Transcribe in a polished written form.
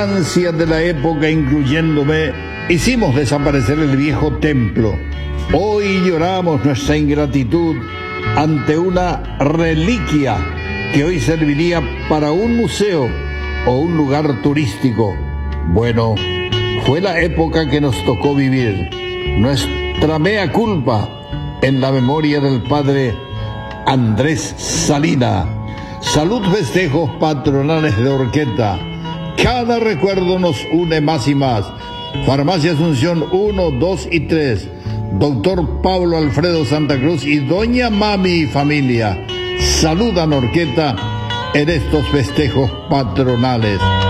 De la época, incluyéndome, hicimos desaparecer el viejo templo. Hoy lloramos nuestra ingratitud ante una reliquia que hoy serviría para un museo o un lugar turístico. Bueno, fue la época que nos tocó vivir. Nuestra mea culpa en la memoria del padre Andrés Salina. Salud, festejos patronales de Orqueta. Cada recuerdo nos une más y más. Farmacia Asunción 1, 2 y 3. Doctor Pablo Alfredo Santa Cruz y Doña Mami y familia. Saludan Orqueta en estos festejos patronales.